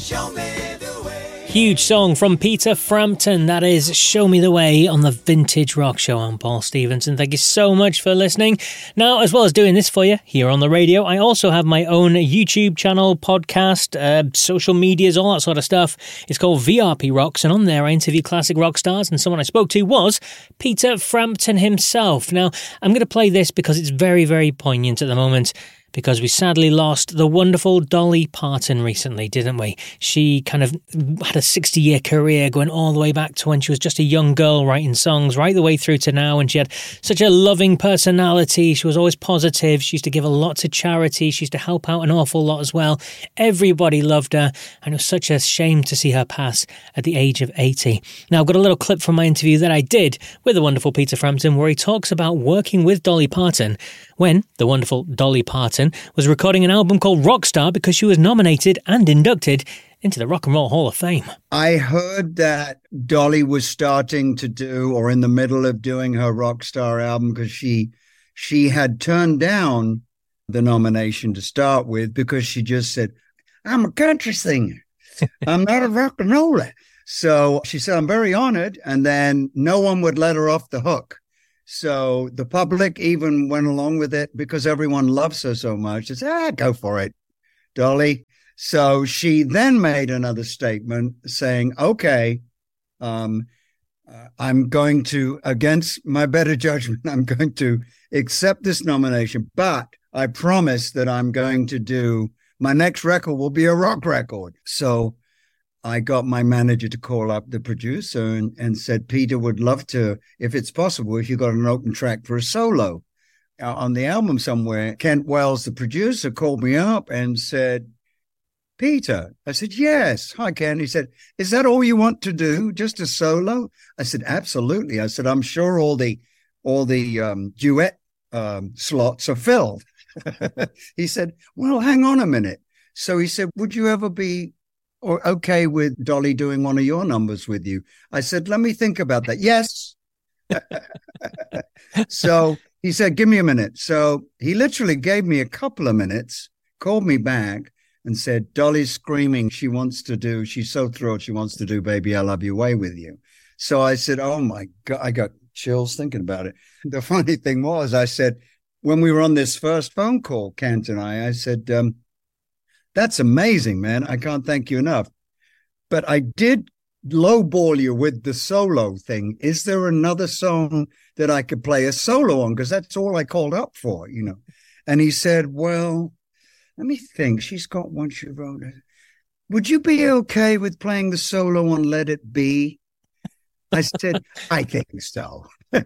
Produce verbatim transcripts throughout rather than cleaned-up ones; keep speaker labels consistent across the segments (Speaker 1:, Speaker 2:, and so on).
Speaker 1: Show me the way.
Speaker 2: Huge song from Peter Frampton. That is Show Me the Way on the Vintage Rock Show. I'm Paul Stevenson. Thank you so much for listening. Now, as well as doing this for you here on the radio, I also have my own YouTube channel, podcast, uh, social medias, all that sort of stuff. It's called V R P Rocks, and on there I interview classic rock stars, and someone I spoke to was Peter Frampton himself. Now, I'm going to play this because it's very, very poignant at the moment, because we sadly lost the wonderful Dolly Parton recently, didn't we? She kind of had a sixty-year career going all the way back to when she was just a young girl writing songs, right the way through to now, and she had such a loving personality. She was always positive. She used to give a lot to charity. She used to help out an awful lot as well. Everybody loved her, and it was such a shame to see her pass at the age of eighty. Now, I've got a little clip from my interview that I did with the wonderful Peter Frampton, where he talks about working with Dolly Parton when the wonderful Dolly Parton was recording an album called Rockstar because she was nominated and inducted into the Rock and Roll Hall of Fame.
Speaker 3: I heard that Dolly was starting to do, or in the middle of doing, her Rockstar album because she she had turned down the nomination to start with because she just said, I'm a country singer. I'm not a rock and roller. So she said, I'm very honored. And then no one would let her off the hook. So the public even went along with it because everyone loves her so much. They said, ah, go for it, Dolly. So she then made another statement saying, okay, um, uh, I'm going to, against my better judgment, I'm going to accept this nomination, but I promise that I'm going to do, my next record will be a rock record. So I got my manager to call up the producer and, and said, Peter would love to, if it's possible, if you got an open track for a solo uh, on the album somewhere. Kent Wells, the producer, called me up and said, Peter. I said, yes. Hi, Ken. He said, is that all you want to do? Just a solo? I said, absolutely. I said, I'm sure all the, all the um, duet um, slots are filled. He said, well, hang on a minute. So he said, would you ever be or okay with Dolly doing one of your numbers with you? I said, let me think about that. Yes. So he said, give me a minute. So he literally gave me a couple of minutes, called me back and said, Dolly's screaming. She wants to do, she's so thrilled. She wants to do Baby, I Love You Way with you. So I said, oh my God, I got chills thinking about it. The funny thing was, I said, when we were on this first phone call, Kent and I, I said, um, that's amazing, man. I can't thank you enough. But I did lowball you with the solo thing. Is there another song that I could play a solo on? Because that's all I called up for, you know. And he said, well, let me think. She's got one she wrote. Would you be okay with playing the solo on Let It Be? I said, I think so.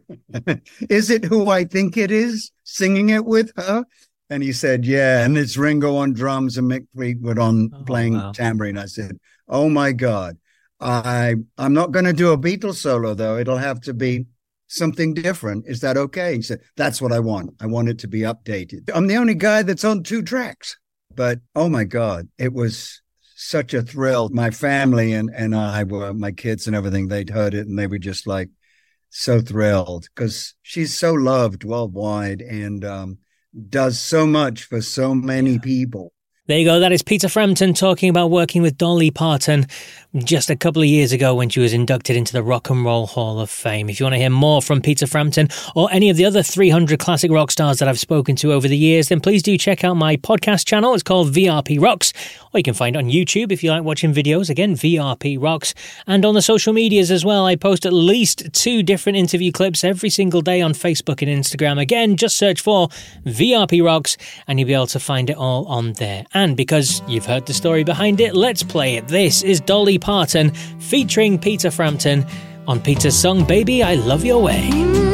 Speaker 3: Is it who I think it is singing it with her? And he said, yeah, and it's Ringo on drums and Mick Fleetwood on oh, playing wow. tambourine. I said, oh, my God. I, I'm not going to do a Beatles solo, though. It'll have to be something different. Is that okay? He said, that's what I want. I want it to be updated. I'm the only guy that's on two tracks. But, oh, my God, it was such a thrill. My family and, and I were, my kids and everything, they'd heard it, and they were just like so thrilled because she's so loved worldwide. And, um, does so much for so many people.
Speaker 2: There you go. That is Peter Frampton talking about working with Dolly Parton just a couple of years ago when she was inducted into the Rock and Roll Hall of Fame. If you want to hear more from Peter Frampton or any of the other three hundred classic rock stars that I've spoken to over the years, then please do check out my podcast channel. It's called V R P Rocks, or you can find it on YouTube if you like watching videos. Again, V R P Rocks. And on the social medias as well, I post at least two different interview clips every single day on Facebook and Instagram. Again, just search for V R P Rocks and you'll be able to find it all on there. And because you've heard the story behind it, let's play it. This is Dolly Parton featuring Peter Frampton on Peter's song, Baby, I Love Your Way.